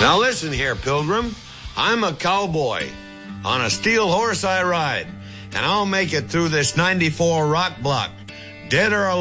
Now listen here, Pilgrim. I'm a cowboy. On a steel horse I ride, and I'll make it through this 94 rock block, dead or alive.